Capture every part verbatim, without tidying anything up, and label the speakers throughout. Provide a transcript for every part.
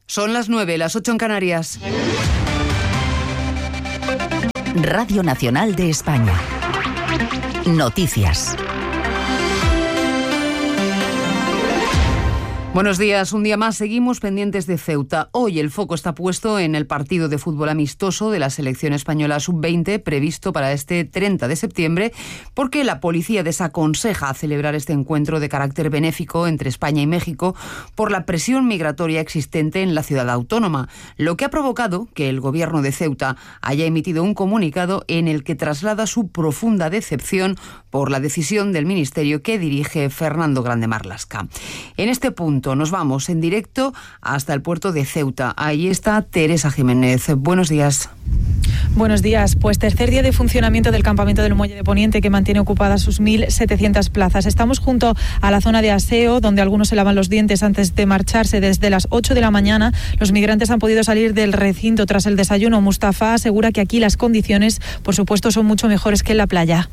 Speaker 1: Son las nueve, las ocho en Canarias.
Speaker 2: Radio Nacional de España. Noticias.
Speaker 1: Buenos días, un día más seguimos pendientes de Ceuta. Hoy el foco está puesto en el partido de fútbol amistoso de la selección española sub veinte previsto para este treinta de septiembre, porque la policía desaconseja celebrar este encuentro de carácter benéfico entre España y México por la presión migratoria existente en la ciudad autónoma, lo que ha provocado que el gobierno de Ceuta haya emitido un comunicado en el que traslada su profunda decepción por la decisión del ministerio que dirige Fernando Grande Marlaska. En este punto nos vamos en directo hasta el puerto de Ceuta. Ahí está Teresa Jiménez. Buenos días.
Speaker 3: Buenos días. Pues tercer día de funcionamiento del campamento del Muelle de Poniente, que mantiene ocupadas sus mil setecientas plazas. Estamos junto a la zona de aseo, donde algunos se lavan los dientes antes de marcharse. Desde las ocho de la mañana, los migrantes han podido salir del recinto tras el desayuno. Mustafa asegura que aquí las condiciones, por supuesto, son mucho mejores que en la playa.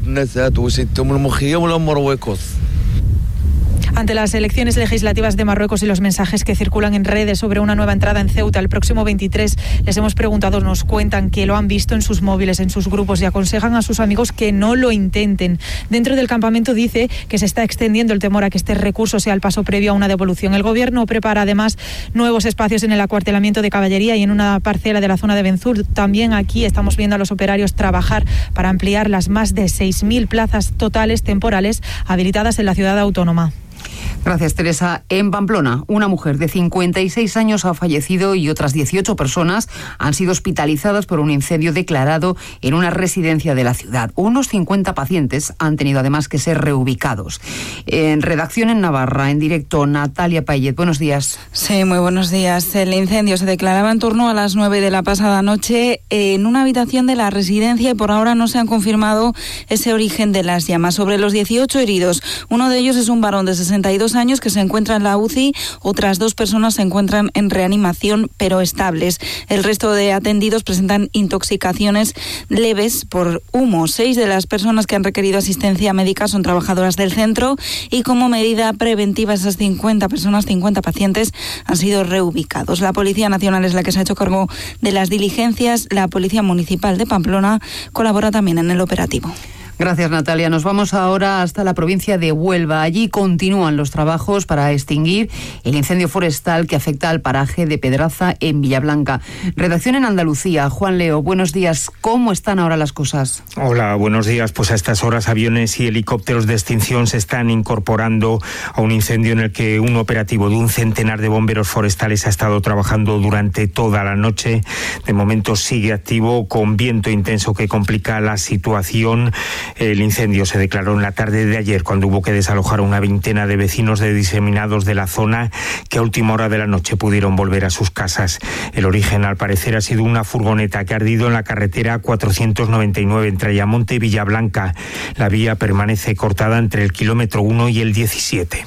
Speaker 3: Ante las elecciones legislativas de Marruecos y los mensajes que circulan en redes sobre una nueva entrada en Ceuta el próximo veintitrés, les hemos preguntado, nos cuentan que lo han visto en sus móviles, en sus grupos, y aconsejan a sus amigos que no lo intenten. Dentro del campamento dice que se está extendiendo el temor a que este recurso sea el paso previo a una devolución. El gobierno prepara además nuevos espacios en el acuartelamiento de caballería y en una parcela de la zona de Benzur. También aquí estamos viendo a los operarios trabajar para ampliar las más de seis mil plazas totales temporales habilitadas en la ciudad autónoma.
Speaker 1: Gracias, Teresa. En Pamplona, una mujer de cincuenta y seis años ha fallecido y otras dieciocho personas han sido hospitalizadas por un incendio declarado en una residencia de la ciudad. Unos cincuenta pacientes han tenido además que ser reubicados. En redacción en Navarra, en directo, Natalia Payet. Buenos días.
Speaker 4: Sí, muy buenos días. El incendio se declaraba en torno a las nueve de la pasada noche en una habitación de la residencia y por ahora no se han confirmado ese origen de las llamas. Sobre los dieciocho heridos, uno de ellos es un varón de sesenta y dos años que se encuentra en la U C I, otras dos personas se encuentran en reanimación pero estables. El resto de atendidos presentan intoxicaciones leves por humo. Seis de las personas que han requerido asistencia médica son trabajadoras del centro y como medida preventiva esas cincuenta personas, cincuenta pacientes han sido reubicados. La Policía Nacional es la que se ha hecho cargo de las diligencias. La Policía Municipal de Pamplona colabora también en el operativo.
Speaker 1: Gracias, Natalia. Nos vamos ahora hasta la provincia de Huelva. Allí continúan los trabajos para extinguir el incendio forestal que afecta al paraje de Pedraza en Villablanca. Redacción en Andalucía. Juan Leo, buenos días. ¿Cómo están ahora las cosas?
Speaker 5: Hola, buenos días. Pues a estas horas aviones y helicópteros de extinción se están incorporando a un incendio en el que un operativo de un centenar de bomberos forestales ha estado trabajando durante toda la noche. De momento sigue activo con viento intenso que complica la situación. El incendio se declaró en la tarde de ayer cuando hubo que desalojar a una veintena de vecinos de diseminados de la zona que a última hora de la noche pudieron volver a sus casas. El origen, al parecer, ha sido una furgoneta que ha ardido en la carretera cuatrocientos noventa y nueve entre Ayamonte y Villablanca. La vía permanece cortada entre el kilómetro uno y el diecisiete.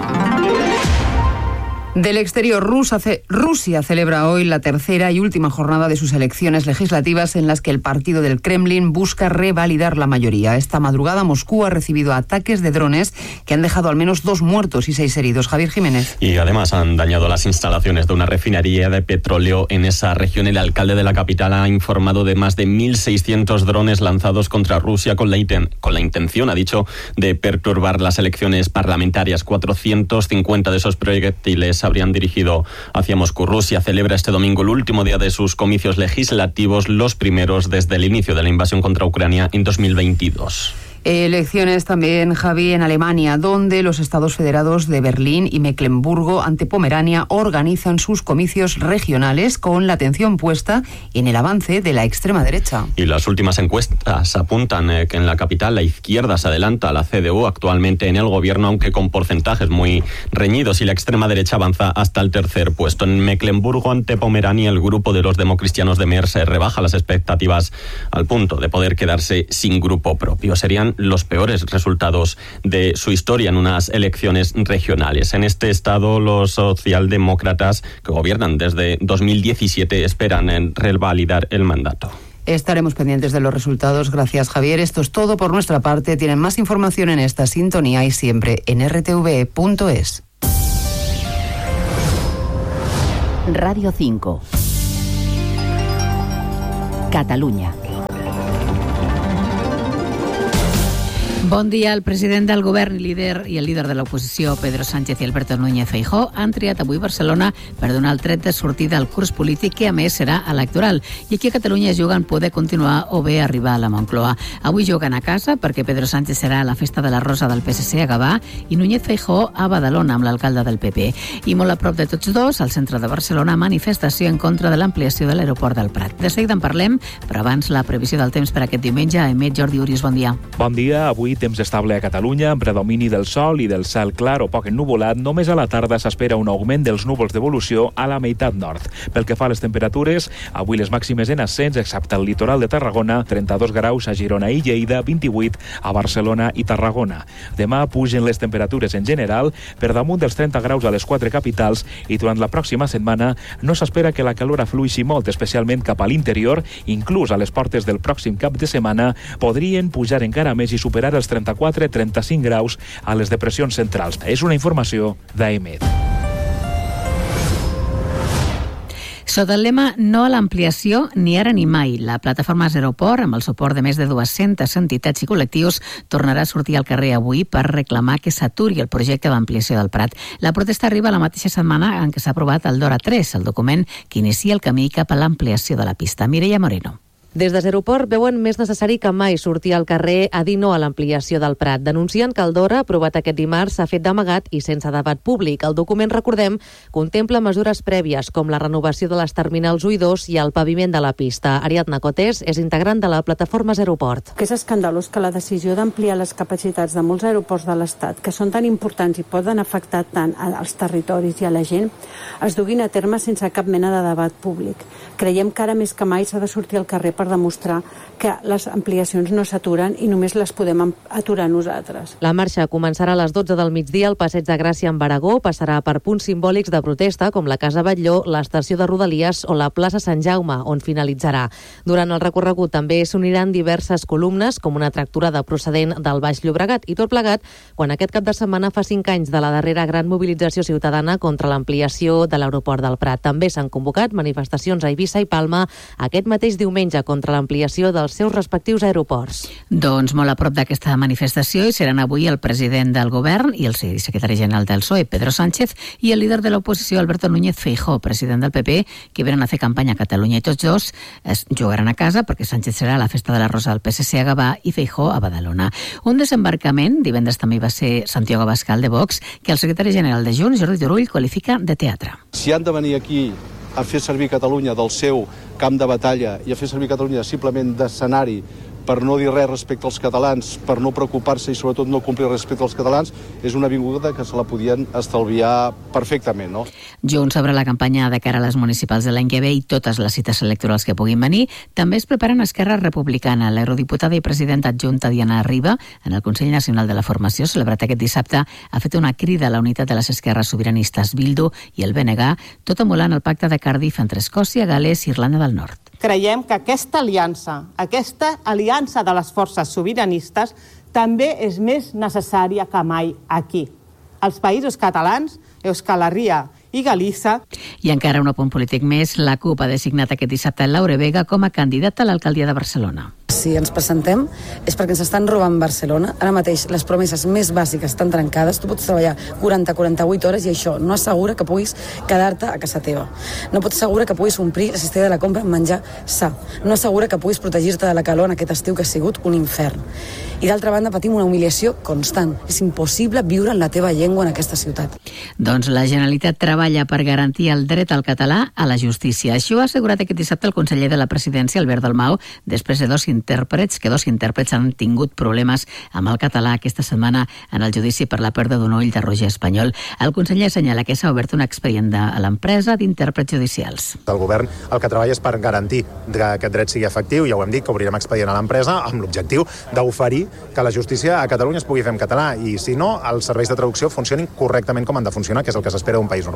Speaker 1: Del exterior, Rusia celebra hoy la tercera y última jornada de sus elecciones legislativas en las que el partido del Kremlin busca revalidar la mayoría. Esta madrugada Moscú ha recibido ataques de drones que han dejado al menos dos muertos y seis heridos. Javier Jiménez.
Speaker 6: Y además han dañado las instalaciones de una refinería de petróleo en esa región. El alcalde de la capital ha informado de más de mil seiscientos drones lanzados contra Rusia con la, inten- con la intención, ha dicho, de perturbar las elecciones parlamentarias. cuatrocientos cincuenta de esos proyectiles habrían dirigido hacia Moscú. Rusia celebra este domingo el último día de sus comicios legislativos, los primeros desde el inicio de la invasión contra Ucrania en dos mil veintidós.
Speaker 1: Elecciones también, Javi, en Alemania, donde los estados federados de Berlín y Mecklemburgo ante Pomerania organizan sus comicios regionales con la atención puesta en el avance de la extrema derecha.
Speaker 6: Y las últimas encuestas apuntan eh, que en la capital la izquierda se adelanta a la C D U actualmente en el gobierno, aunque con porcentajes muy reñidos, y la extrema derecha avanza hasta el tercer puesto. En Mecklemburgo ante Pomerania, el grupo de los democristianos de Merz rebaja las expectativas al punto de poder quedarse sin grupo propio. Serían los peores resultados de su historia en unas elecciones regionales. En este estado, los socialdemócratas, que gobiernan desde dos mil diecisiete, esperan en revalidar el mandato.
Speaker 1: Estaremos pendientes de los resultados. Gracias, Javier. Esto es todo por nuestra parte. Tienen más información en esta sintonía y siempre en r t v punto es.
Speaker 2: Radio cinco. Catalunya.
Speaker 7: Bon dia. El president del govern i líder i el líder de l'oposició, Pedro Sánchez i Alberto Núñez Feijóo, han triat avui Barcelona per donar el tret de sortida al curs polític que, a més, serà electoral. I aquí a Catalunya es juguen poder continuar o bé arribar a la Moncloa. Avui juguen a casa perquè Pedro Sánchez serà a la festa de la Rosa del P S C a Gavà i Núñez Feijóo a Badalona amb l'alcalde del P P. I molt a prop de tots dos, al centre de Barcelona, manifestació en contra de l'ampliació de l'aeroport del Prat. De seguida en parlem, però abans la previsió del temps per aquest diumenge. Emet Jordi Urius, bon dia.
Speaker 8: Bon dia. Avui temps estable a Catalunya, amb predomini del sol i del cel clar o poc ennuvolat. Només a la tarda s'espera un augment dels núvols d'evolució a la meitat nord. Pel que fa a les temperatures, avui les màximes en ascens, excepte el litoral de Tarragona, trenta-dos graus a Girona i Lleida, vint-i-vuit a Barcelona i Tarragona. Demà pugen les temperatures en general per damunt dels trenta graus a les quatre capitals i durant la pròxima setmana no s'espera que la calor afluixi molt, especialment cap a l'interior. Inclús a les portes del pròxim cap de setmana podrien pujar encara més i superar els trenta-quatre a trenta-cinc graus a les depressions centrals. És una informació d'Aemet.
Speaker 7: Sota el lema No a l'ampliació, ni ara ni mai, la plataforma Zeroport, amb el suport de més de dues-centes entitats i col·lectius, tornarà a sortir al carrer avui per reclamar que s'aturi el projecte d'ampliació del Prat. La protesta arriba la mateixa setmana en què s'ha aprovat el DORA tres, el document que inicia el camí cap a l'ampliació de la pista. Mireia Moreno.
Speaker 9: Des de Zeroport veuen més necessari que mai sortir al carrer a dir no a l'ampliació del Prat. Denuncien que el DORA, aprovat aquest dimarts, s'ha fet d'amagat i sense debat públic. El document, recordem, contempla mesures prèvies com la renovació de les terminals u i dos i el paviment de la pista. Ariadna Cotés és integrant de la plataforma Zeroport.
Speaker 10: Que és escandalós que la decisió d'ampliar les capacitats de molts aeroports de l'Estat, que són tan importants i poden afectar tant als territoris i a la gent, es duguin a terme sense cap mena de debat públic. Creiem que ara més que mai s'ha de sortir al carrer per per demostrar que les ampliacions no s'aturen i només les podem aturar nosaltres.
Speaker 9: La marxa començarà a les dotze del migdia al Passeig de Gràcia en Baragó, passarà per punts simbòlics de protesta com la Casa Batlló, l'estació de Rodalies o la plaça Sant Jaume, on finalitzarà. Durant el recorregut també s'uniran diverses columnes, com una tractorada procedent del Baix Llobregat, i tot plegat quan aquest cap de setmana fa cinc anys de la darrera gran mobilització ciutadana contra l'ampliació de l'aeroport del Prat. També s'han convocat manifestacions a Eivissa i Palma aquest mateix diumenge contra l'ampliació dels seus respectius aeroports.
Speaker 7: Doncs molt a prop d'aquesta manifestació hi seran avui el president del govern i el secretari general del P S O E, Pedro Sánchez, i el líder de l'oposició, Alberto Núñez Feijóo, president del P P, que venen a fer campanya a Catalunya. I tots dos es jugaran a casa perquè Sánchez serà a la festa de la Rosa del P S C a Gavà i Feijóo a Badalona. Un desembarcament, divendres també va ser Santiago Abascal de Vox, que el secretari general de Junts, Jordi Turull, qualifica de teatre.
Speaker 11: Si han de venir aquí a fer servir Catalunya del seu camp de batalla i a fer servir Catalunya simplement d'escenari per no dir res respecte als catalans, per no preocupar-se i sobretot no complir respecte als catalans, és una vinguda que se la podien estalviar perfectament, no?
Speaker 7: Junts obre la campanya de cara a les municipals de l'any que ve i totes les cites electorals que puguin venir. També es preparen Esquerra Republicana. L'eurodiputada i presidenta adjunta Diana Riba, en el Consell Nacional de la Formació, celebrat aquest dissabte, ha fet una crida a la unitat de les esquerres sobiranistes Bildu i el B N G, tot emulant el pacte de Cardiff entre Escòcia, Gal·les i Irlanda del Nord.
Speaker 12: Creiem que aquesta aliança, aquesta aliança de les forces sobiranistes també és més necessària que mai aquí. Els països catalans, Euskal Herria i Galícia.
Speaker 7: I encara un apunt polític més, la CUP ha designat aquest dissabte Laure Vega com a candidata a l'alcaldia de Barcelona.
Speaker 13: Si ens presentem és perquè ens estan robant Barcelona. Ara mateix les promeses més bàsiques estan trencades. Tu pots treballar quaranta a quaranta-vuit hores i això no assegura que puguis quedar-te a casa teva. No pots assegurar que puguis omplir la cistella de la compra amb menjar sa. No assegura que puguis protegir-te de la calor en aquest estiu que ha sigut un infern. I d'altra banda patim una humiliació constant. És impossible viure en la teva llengua en aquesta ciutat.
Speaker 7: Doncs la Generalitat treballa per garantir el dret al català a la justícia. Això ha assegurat aquest dissabte el conseller de la Presidència, Albert Dalmau, després de dos intèrprets, que dos intèrprets han tingut problemes amb el català aquesta setmana en el judici per la pèrdua d'un ull de Roger Espanyol. El conseller assenyala que s'ha obert un expedient a l'empresa d'intèrprets judicials.
Speaker 14: El govern el que treballa és per garantir que aquest dret sigui efectiu. Ja ho hem dit, que obrirem expedient a l'empresa amb l'objectiu d'oferir que la justícia a Catalunya es pugui fer en català i, si no, els serveis de traducció funcionin correctament com han de funcionar, que és el que s'espera d'un país normal.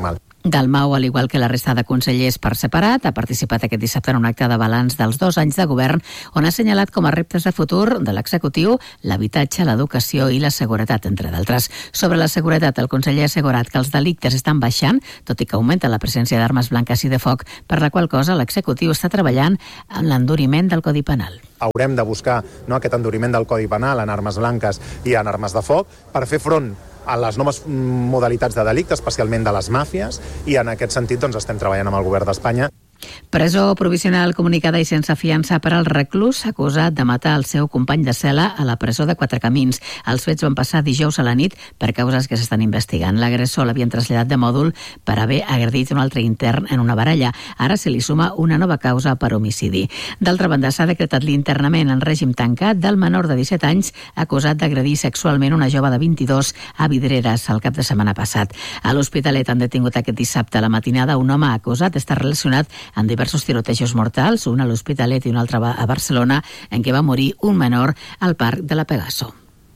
Speaker 7: Dalmau, al igual que la resta de consellers per separat, ha participat aquest dissabte en un acte de balanç dels dos anys de govern on ha assenyalat com a reptes de futur de l'executiu l'habitatge, l'educació i la seguretat, entre d'altres. Sobre la seguretat, el conseller ha assegurat que els delictes estan baixant, tot i que augmenta la presència d'armes blanques i de foc, per la qual cosa l'executiu està treballant en l'enduriment del Codi Penal.
Speaker 14: Haurem de buscar no, aquest enduriment del Codi Penal en armes blanques i en armes de foc per fer front a les noves modalitats de delicte, especialment de les màfies, i en aquest sentit doncs, estem treballant amb el govern d'Espanya.
Speaker 7: Presó provisional comunicada i sense fiança per al reclús acusat de matar el seu company de cel·la a la presó de Quatre Camins. Els fets van passar dijous a la nit per causes que s'estan investigant. L'agressor l'havien traslladat de mòdul per haver agredit un altre intern en una baralla. Ara se li suma una nova causa per homicidi. D'altra banda, s'ha decretat l'internament en règim tancat del menor de disset anys acusat d'agredir sexualment una jove de vint-i-dos a Vidreres el cap de setmana passat. A l'Hospitalet han detingut aquest dissabte a la matinada un home acusat d'estar relacionat en diversos tirotejos mortals, un a l'Hospitalet i un altre a Barcelona, en què va morir un menor al parc de la Pegaso.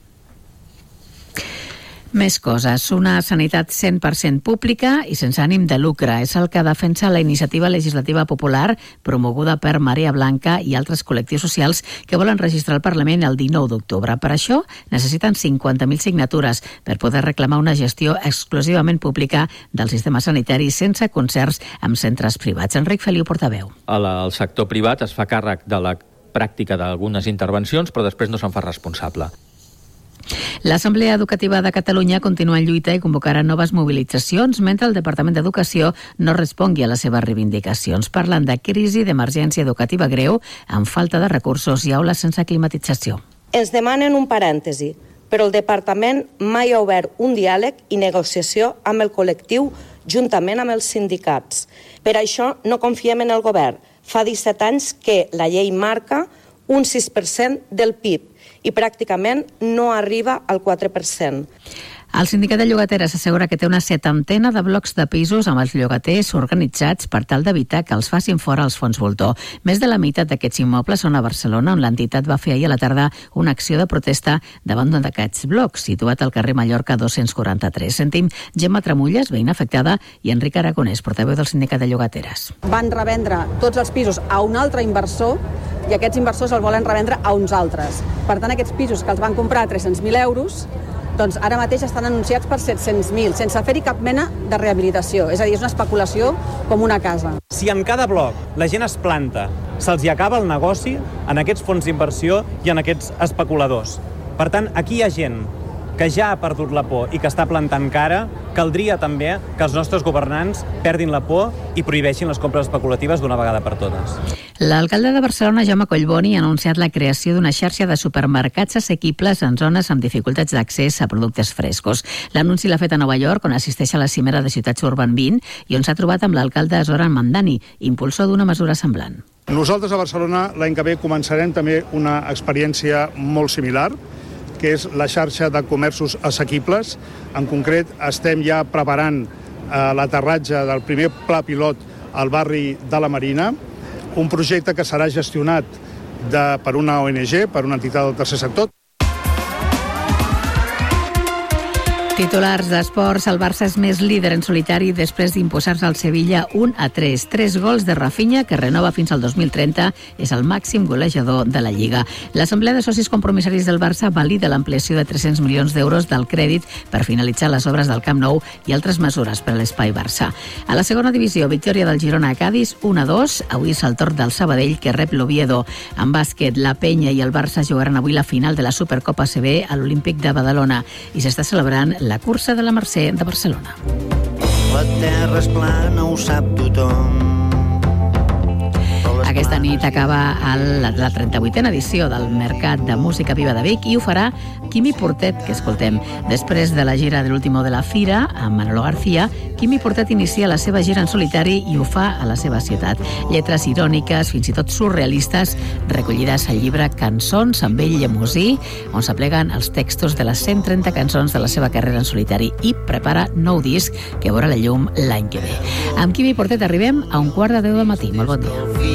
Speaker 7: Més coses. Una sanitat cent per cent pública i sense ànim de lucre és el que defensa la iniciativa legislativa popular promoguda per Marea Blanca i altres col·lectius socials que volen registrar al Parlament el dinou d'octubre. Per això necessiten cinquanta mil signatures per poder reclamar una gestió exclusivament pública del sistema sanitari sense concerts amb centres privats. Enric Feliu, portaveu.
Speaker 15: El, el sector privat es fa càrrec de la pràctica d'algunes intervencions, però després no se'n fa responsable.
Speaker 7: L'Assemblea Educativa de Catalunya continua en lluita i convocarà noves mobilitzacions mentre el Departament d'Educació no respongui a les seves reivindicacions. Parlen de crisi d'emergència educativa greu amb falta de recursos i aules sense climatització.
Speaker 16: Ens demanen un parèntesi, però el Departament mai ha obert un diàleg i negociació amb el col·lectiu juntament amb els sindicats. Per això no confiem en el govern. Fa disset anys que la llei marca un sis per cent del P I B i pràcticament no arriba al quatre per cent.
Speaker 7: El sindicat de llogateres assegura que té una setantena de blocs de pisos amb els llogaters organitzats per tal d'evitar que els facin fora els fons voltor. Més de la meitat d'aquests immobles són a Barcelona, on l'entitat va fer ahir a la tarda una acció de protesta davant d'un d'aquests blocs, situat al carrer Mallorca dos-cents quaranta-tres. Sentim Gemma Tramulles, veïna afectada, i Enric Aragonès, portaveu del sindicat de llogateres.
Speaker 17: Van revendre tots els pisos a un altre inversor i aquests inversors el volen revendre a uns altres. Per tant, aquests pisos que els van comprar a tres-cents mil euros, doncs ara mateix estan anunciats per set-cents mil, sense fer-hi cap mena de rehabilitació. És a dir, és una especulació com una casa.
Speaker 18: Si en cada bloc la gent es planta, se'ls hi acaba el negoci en aquests fons d'inversió i en aquests especuladors. Per tant, aquí hi ha gent que ja ha perdut la por i que està plantant cara. Caldria també que els nostres governants perdin la por i prohibeixin les compres especulatives d'una vegada per totes.
Speaker 7: L'alcalde de Barcelona, Jaume Collboni, ha anunciat la creació d'una xarxa de supermercats assequibles en zones amb dificultats d'accés a productes frescos. L'anunci l'ha fet a Nova York, on assisteix a la cimera de Ciutats Urban vint i on s'ha trobat amb l'alcalde Zoran Mandani, impulsor d'una mesura semblant.
Speaker 19: Nosaltres a Barcelona l'any que ve començarem també una experiència molt similar, que és la xarxa de comerços assequibles. En concret, estem ja preparant eh, l'aterratge del primer pla pilot al barri de la Marina, un projecte que serà gestionat de, per una O N G, per una entitat del tercer sector.
Speaker 7: Titulars d'esports, el Barça és més líder en solitari després d'imposar-se al Sevilla un a tres. Tres gols de Rafinha, que renova fins al dos mil trenta, és el màxim golejador de la Lliga. L'Assemblea de Socis Compromissaris del Barça valida l'ampliació de tres-cents milions d'euros del crèdit per finalitzar les obres del Camp Nou i altres mesures per a l'espai Barça. A la segona divisió, victòria del Girona a Cádiz, un a dos. Avui és el torn del Sabadell, que rep l'Oviedo. En bàsquet, la Penya i el Barça jugaran avui la final de la Supercopa A C B a l'Olímpic de Badalona i s'està celebrant la cursa de la Mercè de Barcelona.
Speaker 20: La terra és plana, ho sap tothom.
Speaker 7: Aquesta nit acaba el, la trenta-vuitena edició del Mercat de Música Viva de Vic i ho farà Quimi Portet, que escoltem. Després de la gira de l'último de la Fira, amb Manolo García, Quimi Portet inicia la seva gira en solitari i ho fa a la seva ciutat. Lletres iròniques, fins i tot surrealistes, recollides al llibre Cançons amb ell llemosí, on s'apleguen els textos de les cent trenta cançons de la seva carrera en solitari i prepara nou disc que veurà la llum l'any que ve. Amb Quimi Portet arribem a un quart de deu del matí. Molt bon dia.